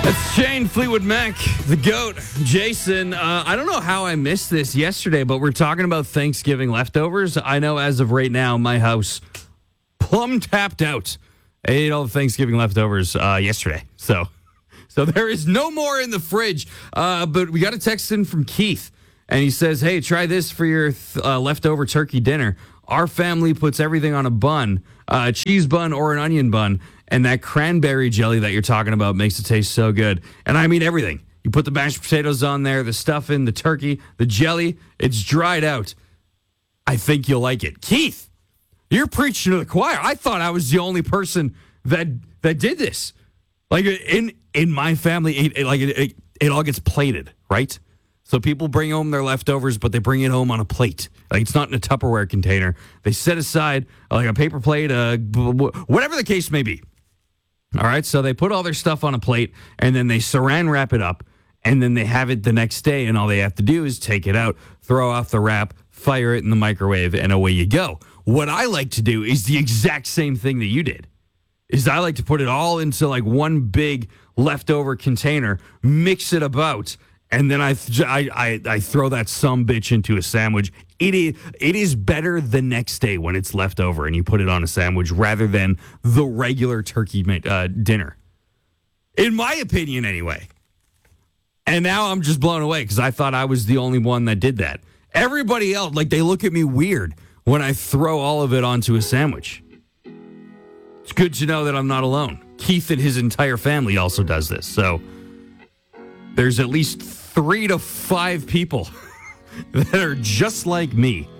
It's Shane, Fleetwood Mac, the GOAT, Jason. I don't know how I missed this yesterday, but we're talking about Thanksgiving leftovers. I know as of right now, my house plumb tapped out. I ate all the Thanksgiving leftovers yesterday. So there is no more in the fridge. But we got a text in from Keith, and he says, hey, try this for your leftover turkey dinner. Our family puts everything on a bun, a cheese bun or an onion bun, and that cranberry jelly that you're talking about makes it taste so good. And I mean everything. You put the mashed potatoes on there, the stuffing, the turkey, the jelly. It's dried out. I think you'll like it. Keith, you're preaching to the choir. I thought I was the only person that did this. Like in my family, it all gets plated, right? So people bring home their leftovers, but they bring it home on a plate. Like it's not in a Tupperware container. They set aside like a paper plate, whatever the case may be. All right, so they put all their stuff on a plate, and then they saran wrap it up, and then they have it the next day, and all they have to do is take it out, throw off the wrap, fire it in the microwave, and away you go. What I like to do is the exact same thing that you did. Is I like to put it all into like one big leftover container, mix it about, and then I throw that sumbitch into a sandwich. It is better the next day when it's left over and you put it on a sandwich rather than the regular turkey dinner. In my opinion, anyway. And now I'm just blown away because I thought I was the only one that did that. Everybody else, like, they look at me weird when I throw all of it onto a sandwich. It's good to know that I'm not alone. Keith and his entire family also does this. So there's at least 3 to 5 people that are just like me.